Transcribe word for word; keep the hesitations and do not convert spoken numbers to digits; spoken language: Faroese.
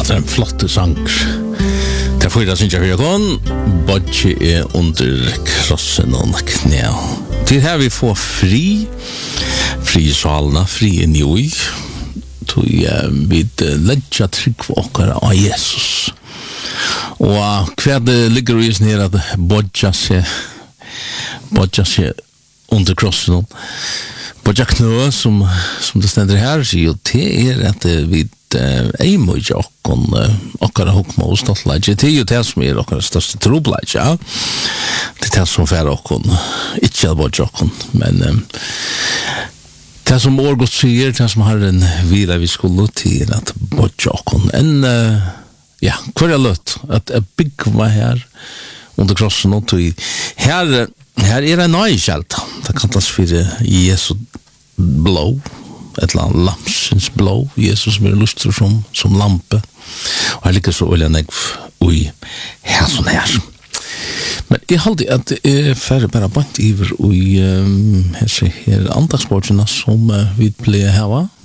det er en flott sang. Det er fyra synes jeg fyra gång. Bodje er under krossen og knæ. Til her vi får fri. Fri i salene, fri i njøy. Til vi legger trygg for okkar av Jesus. Og hva det ligger i sånn her at bodja seg, bodja seg under krossen. Bodja knø, som, som det stender her, sier jo til er at vi ei må ikke okkon okkara hukma og stoltleidje. Det er jo det som er okkara største trobleidje. Det er det som fer okkon, ikke er bodja okkon, men um, det som Årgått sier, det som har en vila vi skulle til at bodja okkon. En, uh, ja, hver er løtt at jeg byggva her under krossen og tog her, her er en nøy kjelt. Det kallas for Jesu blå, et eller annet lamsens blå, Jesus som er lustre som, som lampe. Og her ligger så olja negv ui her sånn her. Men jeg halde at jeg er ferdig bare bant iver ui um, her, her andagsbordsina som uh, vi ble hava.